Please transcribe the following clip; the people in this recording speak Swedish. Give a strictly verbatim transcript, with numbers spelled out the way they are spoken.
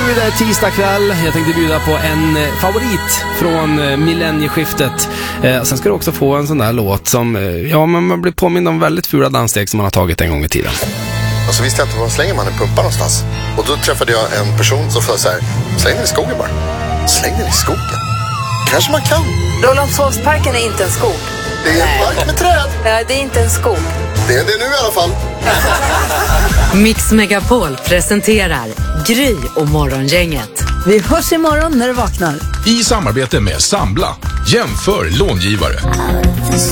det är tisdag kväll. Jag tänkte bjuda på en favorit från millennieskiftet. Eh, sen ska du också få en sån där låt som, eh, ja, men man blir påmind om väldigt fula danssteg som man har tagit en gång i tiden. Och så visste jag inte var slänger man en pumpa någonstans. Och då träffade jag en person som sa så här: släng den i skogen bara. Släng den i skogen. Kanske man kan. Rålambshovsparken är inte en skog. Det är en mark med träd. Ja, det är inte en skog. Det är det nu i alla fall. Mix Megapol presenterar Gry och Morgongänget. Vi hörs imorgon när du vaknar. I samarbete med Sambla. Jämför långivare.